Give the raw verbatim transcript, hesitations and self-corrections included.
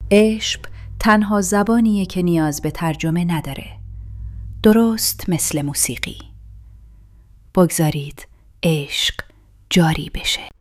عشق تنها زبانیه که نیاز به ترجمه نداره، درست مثل موسیقی. بگذارید عشق جاری بشه.